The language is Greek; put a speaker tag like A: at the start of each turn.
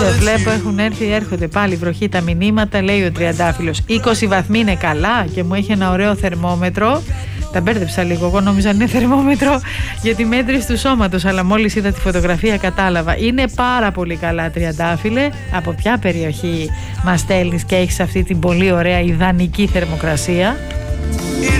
A: Βλέπω έχουν έρχονται πάλι βροχή τα μηνύματα. Λέει ο Τριαντάφυλλος 20 βαθμοί είναι καλά και μου έχει ένα ωραίο θερμόμετρο. Τα μπέρδεψα λίγο, εγώ νόμιζα είναι θερμόμετρο για τη μέτρηση του σώματος, αλλά μόλις είδα τη φωτογραφία κατάλαβα. Είναι πάρα πολύ καλά, Τριαντάφυλλε. Από ποια περιοχή μας στέλνεις και έχεις αυτή την πολύ ωραία ιδανική θερμοκρασία?